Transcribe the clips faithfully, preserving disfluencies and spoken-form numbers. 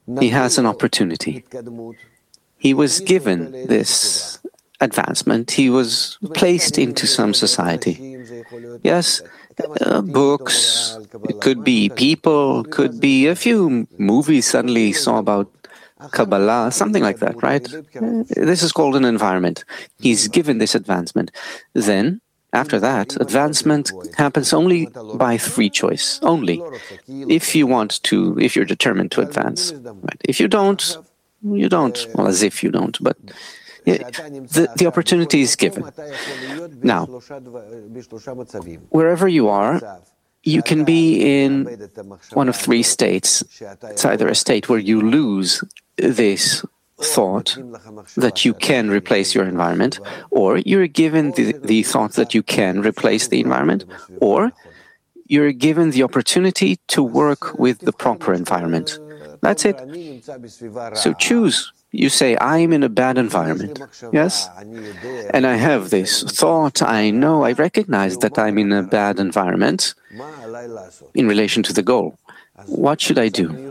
he has an opportunity. He was given this advancement. He was placed into some society. Yes, uh, books, it could be people, could be a few movies suddenly he saw about Kabbalah, something like that, right? Uh, this is called an environment. He's given this advancement. Then, after that, advancement happens only by free choice, only. If you want to, if you're determined to advance. Right? If you don't, you don't. Well, as if you don't, but the, the opportunity is given. Now, wherever you are, you can be in one of three states. It's either a state where you lose this thought that you can replace your environment, or you're given the, the thought that you can replace the environment, or you're given the opportunity to work with the proper environment. That's it. So choose. You say, I'm in a bad environment. Yes? And I have this thought, I know, I recognize that I'm in a bad environment in relation to the goal. What should I do?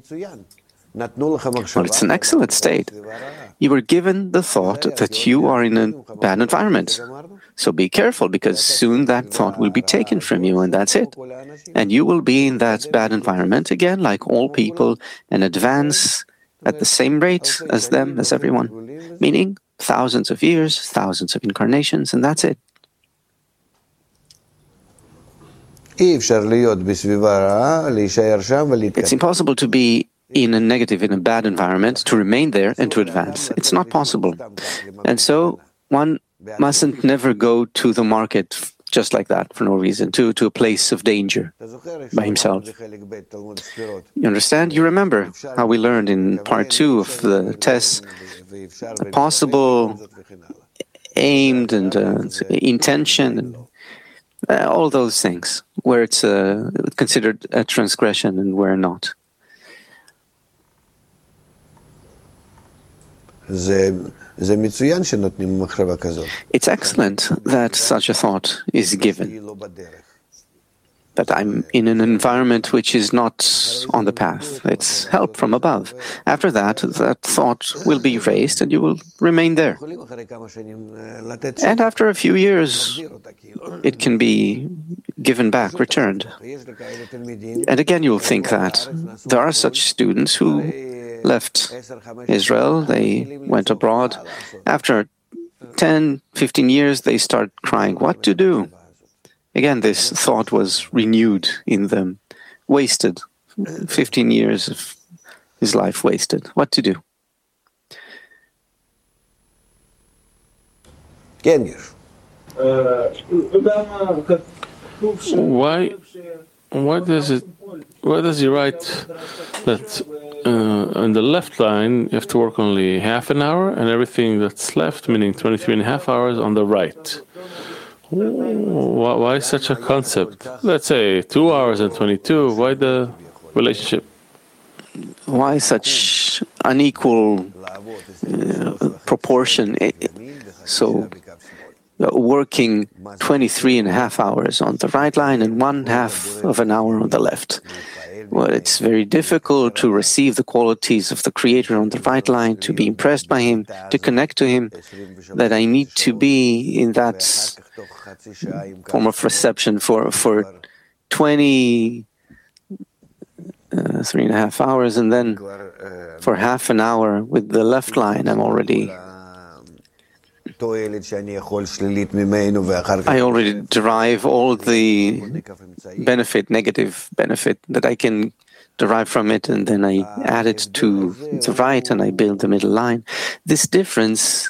Well, it's an excellent state. You were given the thought that you are in a bad environment. So be careful, because soon that thought will be taken from you, and that's it. And you will be in that bad environment again, like all people, and advance at the same rate as them, as everyone. Meaning, thousands of years, thousands of incarnations, and that's it. It's impossible to be in a negative, in a bad environment, to remain there and to advance. It's not possible. And so one mustn't never go to the market just like that, for no reason, to, to a place of danger by himself. You understand? You remember how we learned in part two of the tests, a possible aimed and uh, intention, and uh, all those things, where it's uh, considered a transgression and where not. It's excellent that such a thought is given, that I'm in an environment which is not on the path. It's help from above. After that, that thought will be raised and you will remain there. And after a few years, it can be given back, returned. And again, you'll think that there are such students who left Israel, they went abroad. After ten, fifteen years, they start crying, what to do? Again, this thought was renewed in them, wasted. fifteen years of his life wasted. What to do? Why, why does it, why does he write that uh, on the left line you have to work only half an hour and everything that's left, meaning twenty-three and a half hours, on the right? Why, why such a concept? Let's say two hours and twenty-two. Why the relationship? Why such unequal uh, proportion? So, uh, working twenty-three and a half hours on the right line and one half of an hour on the left. Well, it's very difficult to receive the qualities of the Creator on the right line, to be impressed by Him, to connect to Him, that I need to be in that form of reception for, for twenty, uh, three and a half hours, and then for half an hour with the left line, I'm already I already derive all the benefit, negative benefit that I can derive from it, and then I add it to the right and I build the middle line. This difference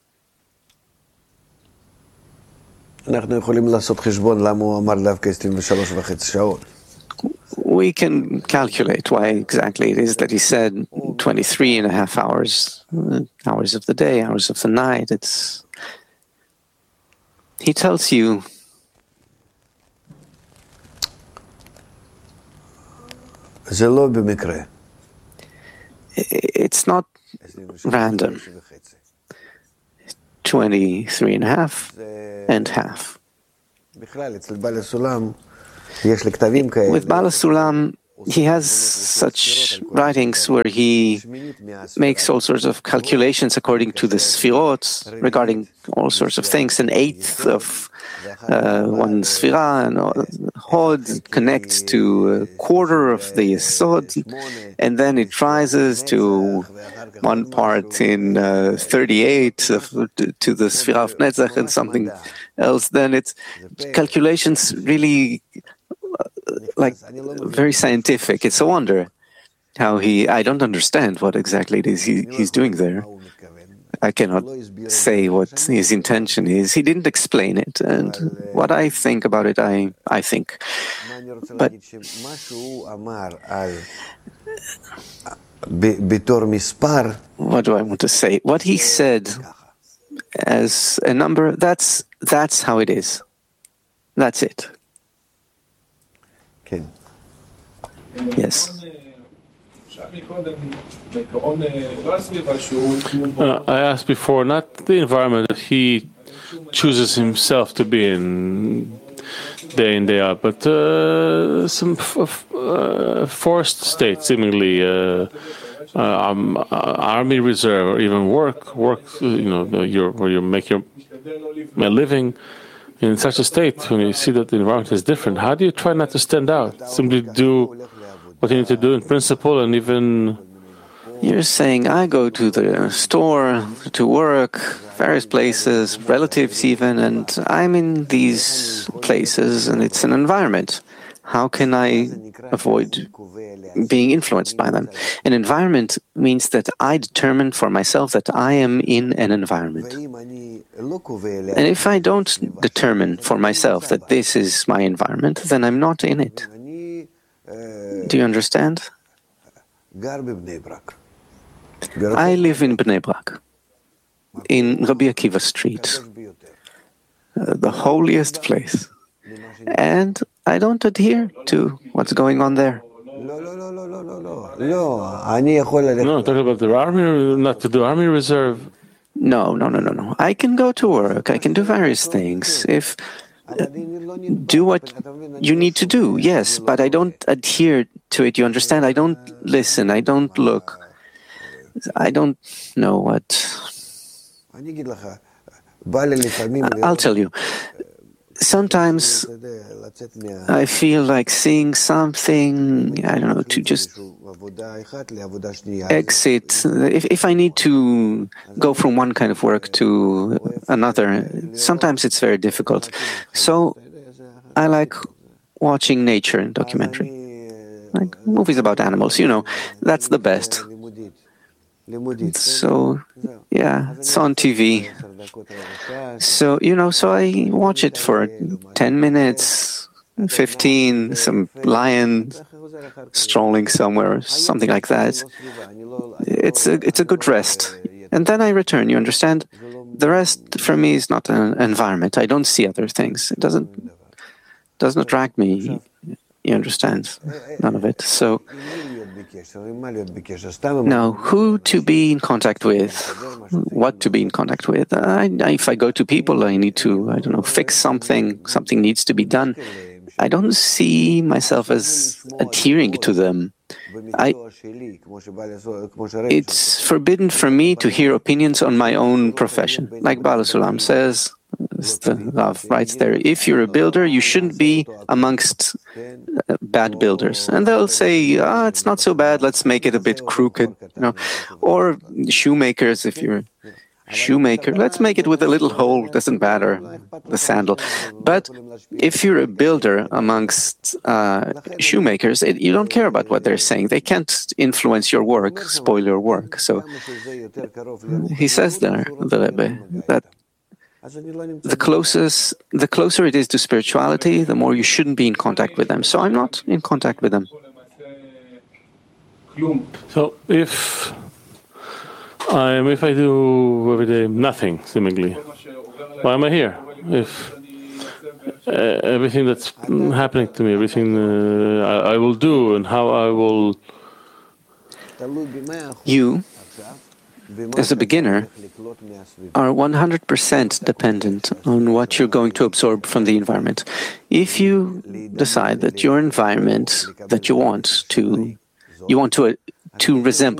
we can calculate why exactly it is that he said twenty-three and a half hours, uh, hours of the day, hours of the night. It's he tells you it's not random. twenty-three and a half and half. With Bala Sulam, he has such writings where he makes all sorts of calculations according to the Sfirot regarding all sorts of things. An eighth of uh, one Sfira and uh, Hod connects to a quarter of the Yesod, and then it rises to one part in uh, thirty-eight of, to the Sfira of Netzach and something else. Then it's calculations really like very scientific. It's a wonder how he, I don't understand what exactly it is he, he's doing there. I cannot say what his intention is. He didn't explain it, and what I think about it, I, I think. But what do I want to say? What he said as a number, that's, that's how it is. That's it. Yes. Uh, I asked before, not the environment that he chooses himself to be in day in, day out, but uh, some f uh, forced state, seemingly uh, uh, um, uh, army reserve, or even work, work. You know, your, where you make your a living in such a state. When you see that the environment is different, how do you try not to stand out? Simply do what you need to do in principle, and even. You're saying, I go to the store, to work, various places, relatives even, and I'm in these places, and it's an environment. How can I avoid being influenced by them? An environment means that I determine for myself that I am in an environment. And if I don't determine for myself that this is my environment, then I'm not in it. Do you understand? I live in Bnei Brak, in Rabbi Akiva Street, uh, the holiest place, and I don't adhere to what's going on there. No, talking about the army, not to do army reserve. No, no, no, no, no. I can go to work. I can do various things. If uh, do what you need to do, yes, but I don't adhere to it. You understand? I don't listen. I don't look. I don't know what. I'll tell you. Sometimes I feel like seeing something, I don't know, to just exit. If, if I need to go from one kind of work to another, sometimes it's very difficult. So I like watching nature and documentary, like movies about animals, you know, that's the best. So, yeah, it's on T V. So, you know, so I watch it for ten minutes, fifteen, some lion strolling somewhere, something like that. It's a, it's a good rest. And then I return, you understand? The rest for me is not an environment. I don't see other things. It doesn't, doesn't attract me. You understand? None of it. So, now, who to be in contact with, what to be in contact with. I, if I go to people, I need to, I don't know, fix something, something needs to be done. I don't see myself as adhering to them. I, it's forbidden for me to hear opinions on my own profession. Like Baal HaSulam says, the Rav writes there, if you're a builder, you shouldn't be amongst uh, bad builders. And they'll say, ah, it's not so bad, let's make it a bit crooked. You know? Or shoemakers, if you're a shoemaker, let's make it with a little hole, doesn't matter, the sandal. But if you're a builder amongst uh, shoemakers, it, you don't care about what they're saying. They can't influence your work, spoil your work. So he says there, the Rebbe, that the closest, the closer it is to spirituality, the more you shouldn't be in contact with them. So I'm not in contact with them. So if I'm, if I do every day nothing, seemingly, why am I here? If uh, everything that's happening to me, everything uh, I, I will do, and how I will. You as a beginner, are one hundred percent dependent on what you're going to absorb from the environment. If you decide that your environment that you want to, you want to, to resemble